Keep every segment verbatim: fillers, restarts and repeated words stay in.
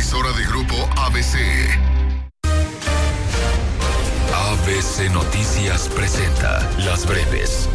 emisora de Grupo A B C. A B C Noticias presenta Las Breves.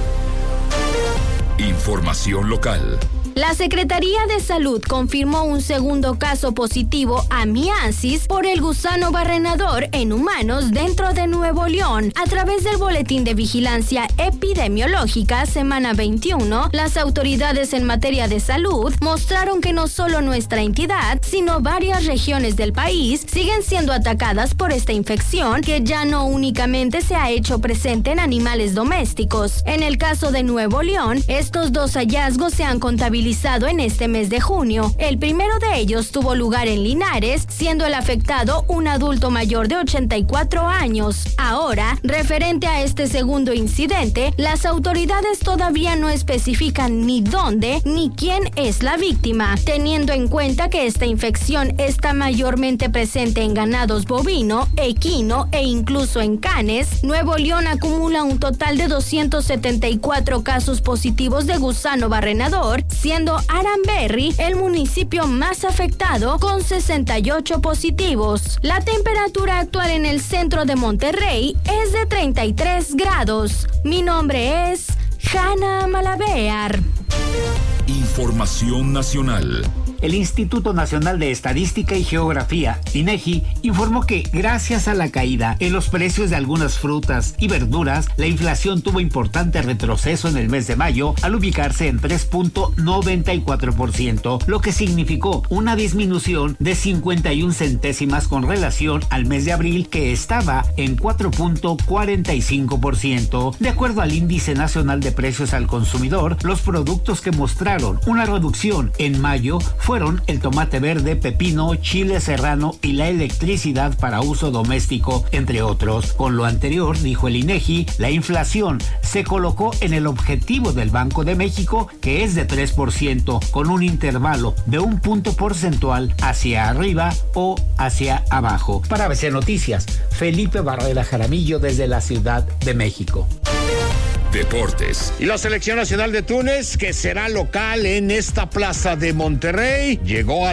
Información local. La Secretaría de Salud confirmó un segundo caso positivo a miasis por el gusano barrenador en humanos dentro de Nuevo León. A través del Boletín de Vigilancia Epidemiológica semana veintiuno, las autoridades en materia de salud mostraron que no solo nuestra entidad, sino varias regiones del país siguen siendo atacadas por esta infección que ya no únicamente se ha hecho presente en animales domésticos. En el caso de Nuevo León, estos dos hallazgos se han contabilizado en este mes de junio. El primero de ellos tuvo lugar en Linares, siendo el afectado un adulto mayor de ochenta y cuatro años. Ahora, referente a este segundo incidente, las autoridades todavía no especifican ni dónde ni quién es la víctima, teniendo en cuenta que esta infección está mayormente presente en ganados bovino, equino e incluso en canes. Nuevo León acumula un total de doscientos setenta y cuatro casos positivos de gusano barrenador, siendo Aranberry el municipio más afectado con sesenta y ocho positivos. La temperatura actual en el centro de Monterrey es de treinta y tres grados. Mi nombre es Hanna Malavear. Información nacional. El Instituto Nacional de Estadística y Geografía, INEGI, informó que gracias a la caída en los precios de algunas frutas y verduras, la inflación tuvo importante retroceso en el mes de mayo al ubicarse en tres punto noventa y cuatro por ciento, lo que significó una disminución de cincuenta y una centésimas con relación al mes de abril, que estaba en cuatro punto cuarenta y cinco por ciento. De acuerdo al Índice Nacional de Precios al Consumidor, los productos que mostraron una reducción en mayo fueron fueron el tomate verde, pepino, chile serrano y la electricidad para uso doméstico, entre otros. Con lo anterior, dijo el INEGI, la inflación se colocó en el objetivo del Banco de México, que es de tres por ciento, con un intervalo de un punto porcentual hacia arriba o hacia abajo. Para A B C Noticias, Felipe Barrera Jaramillo desde la Ciudad de México. Deportes. Y la Selección Nacional de Túnez, que será local en esta plaza de Monterrey, llegó a